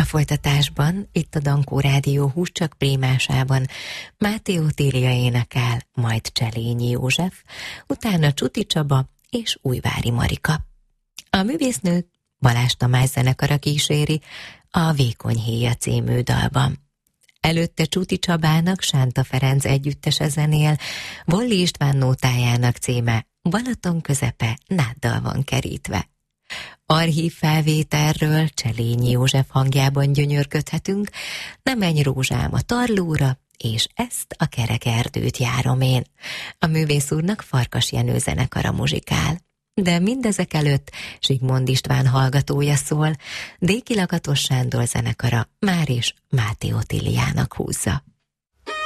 folytatásban, itt a Dankó Rádió Húscsak prémásában Máté Otília énekel, majd Cselényi József, utána Csuti Csaba és Újvári Marika. A művésznőt Balázs Tamás zenekara kíséri a Vékony héja című dalban. Előtte Csuti Csabának Sánta Ferenc együttese zenél, Volli István nótájának címe Balaton közepe náddal van kerítve. Archív felvételről Cselényi József hangjában gyönyörködhetünk, Ne menj rózsám a tarlóra, és ezt a kerek erdőt járom én. A művész úrnak Farkas Jenő zenekara muzsikál. De mindezek előtt Zsigmond István hallgatója szól, Déki Lakatos Sándor zenekara már is Máté Otiliának húzza.